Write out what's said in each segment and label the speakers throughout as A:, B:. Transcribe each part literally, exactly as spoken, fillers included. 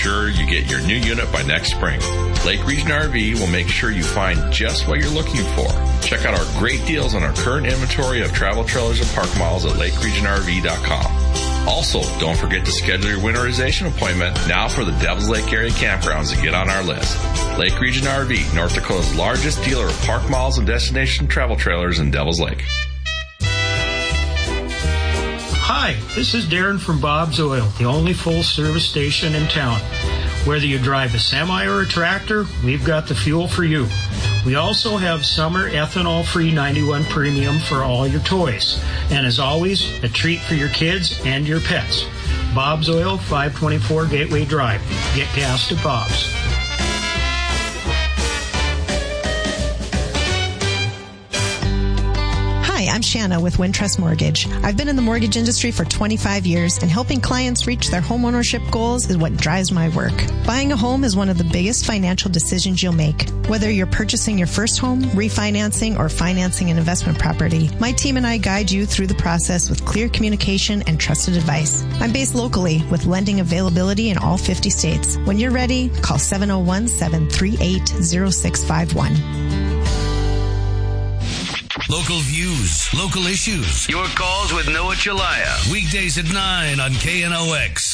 A: sure you get your new unit by next spring. Lake Region R V will make sure you find just what you're looking for. Check out our great deals on our current inventory of travel trailers and park models at lake region r v dot com. Also, don't forget to schedule your winterization appointment now for the Devils Lake area campgrounds to get on our list. Lake Region R V, North Dakota's largest dealer of park models and destination travel trailers in Devils Lake.
B: Hi, this is Darren from Bob's Oil, the only full-service station in town. Whether you drive a semi or a tractor, we've got the fuel for you. We also have summer ethanol-free ninety-one Premium for all your toys. And as always, a treat for your kids and your pets. Bob's Oil, five twenty-four Gateway Drive. Get gas to Bob's.
C: Hi, I'm Shanna with Wintrust Mortgage. I've been in the mortgage industry for twenty-five years, and helping clients reach their homeownership goals is what drives my work. Buying a home is one of the biggest financial decisions you'll make. Whether you're purchasing your first home, refinancing, or financing an investment property, my team and I guide you through the process with clear communication and trusted advice. I'm based locally with lending availability in all fifty states. When you're ready, call seven oh one, seven three eight, oh six five one.
D: Local views, local issues. Your calls with Noah Chalaya. Weekdays at nine on K N O X.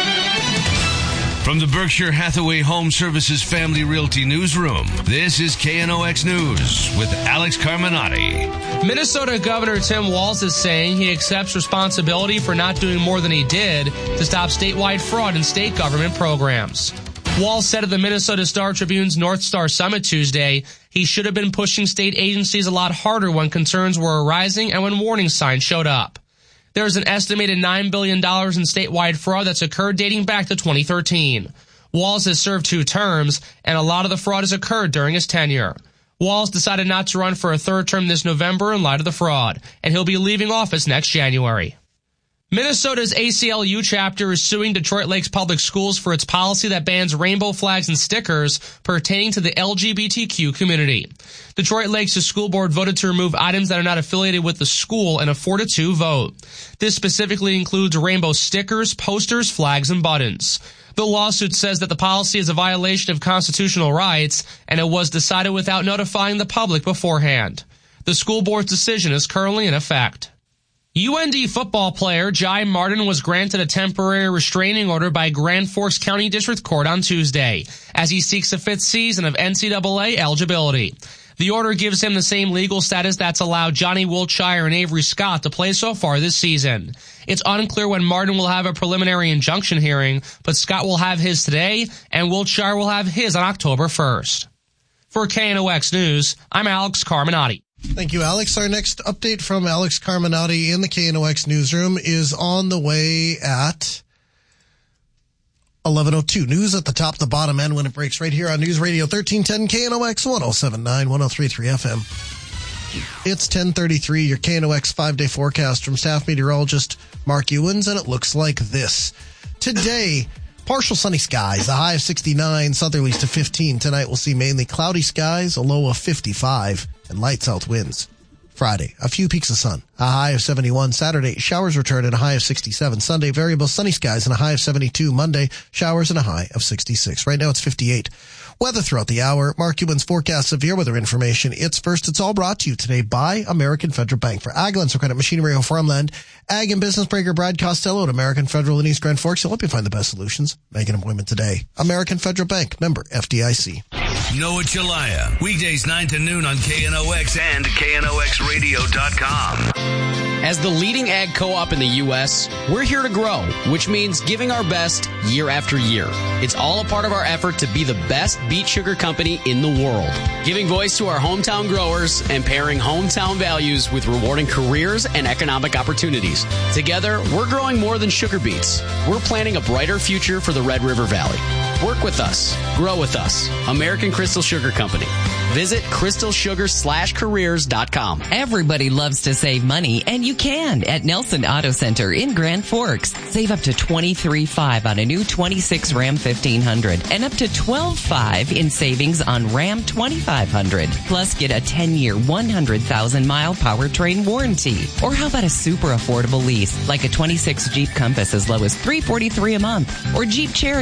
D: From the Berkshire Hathaway Home Services Family Realty Newsroom, this is K N O X News with Alex Carminati.
E: Minnesota Governor Tim Walz is saying he accepts responsibility for not doing more than he did to stop statewide fraud in state government programs. Walz said at the Minnesota Star Tribune's North Star Summit Tuesday, he should have been pushing state agencies a lot harder when concerns were arising and when warning signs showed up. There's an estimated nine billion dollars in statewide fraud that's occurred dating back to twenty thirteen. Walz has served two terms, and a lot of the fraud has occurred during his tenure. Walz decided not to run for a third term this November in light of the fraud, and he'll be leaving office next January. Minnesota's A C L U chapter is suing Detroit Lakes Public Schools for its policy that bans rainbow flags and stickers pertaining to the L G B T Q community. Detroit Lakes' school board voted to remove items that are not affiliated with the school in a four to two vote. This specifically includes rainbow stickers, posters, flags, and buttons. The lawsuit says that the policy is a violation of constitutional rights, and it was decided without notifying the public beforehand. The school board's decision is currently in effect. U N D football player Jai Martin was granted a temporary restraining order by Grand Forks County District Court on Tuesday as he seeks a fifth season of N C double A eligibility. The order gives him the same legal status that's allowed Johnny Wiltshire and Avery Scott to play so far this season. It's unclear when Martin will have a preliminary injunction hearing, but Scott will have his today and Wiltshire will have his on October first. For K N O X News, I'm Alex Carminati.
F: Thank you, Alex. Our next update from Alex Carminati in the K N O X newsroom is on the way at eleven oh two. News at the top, the bottom end when it breaks right here on News Radio thirteen ten K N O X one oh seven point nine, one oh three point three F M. It's ten thirty-three, your K N O X five-day forecast from staff meteorologist Mark Ewens, and it looks like this. Today, partial sunny skies, a high of sixty-nine, southerlies to fifteen. Tonight we'll see mainly cloudy skies, a low of fifty-five, and light south winds. Friday, a few peaks of sun, a high of seventy-one. Saturday, showers return and a high of sixty-seven. Sunday, variable sunny skies and a high of seventy-two. Monday, showers and a high of sixty-six. Right now it's fifty-eight. Weather throughout the hour. Mark Ewens forecast severe weather information. It's first. It's all brought to you today by American Federal Bank. For ag, lends, credit, machinery, or farmland, ag and business breaker Brad Costello at American Federal in East Grand Forks. He'll help you find the best solutions. Make an appointment today. American Federal Bank, member F D I C.
D: Noah Chalaya, weekdays nine to noon on K N O X and K N O X radio dot com.
G: As the leading ag co-op in the U S, we're here to grow, which means giving our best year after year. It's all a part of our effort to be the best beet sugar company in the world, giving voice to our hometown growers and pairing hometown values with rewarding careers and economic opportunities. Together, we're growing more than sugar beets. We're planting a brighter future for the Red River Valley. Work with us. Grow with us. American Crystal Sugar Company. Visit crystal sugar slash careers dot com.
H: Everybody loves to save money, and you can at Nelson Auto Center in Grand Forks. Save up to twenty-three thousand dollars on a new twenty-six Ram fifteen hundred and up to twelve thousand dollars in savings on Ram twenty-five hundred. Plus, get a ten-year, one hundred thousand mile powertrain warranty. Or how about a super affordable lease, like a twenty-six Jeep Compass as low as three hundred forty-three dollars a month, or Jeep Cherokee